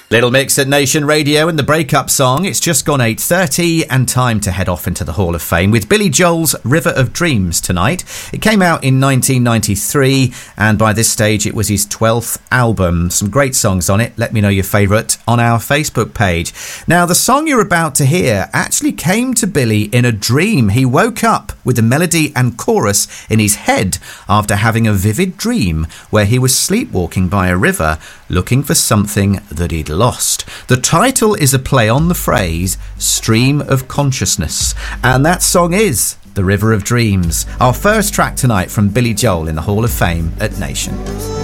Little Mix at Nation Radio and the breakup song. It's just gone 8:30 and time to head off into the Hall of Fame with Billy Joel's River of Dreams tonight. It came out in 1993 and by this stage it was his 12th album. Some great songs on it. Let me know your favourite on our Facebook page. Now, the song you're about to hear actually came to Billy in a dream. He woke up with the melody and chorus in his head after having a vivid dream where he was sleepwalking by a river looking for something that he'd lost. The title is a play on the phrase stream of consciousness, and that song is The River of Dreams, our first track tonight from Billy Joel in the Hall of Fame at Nation.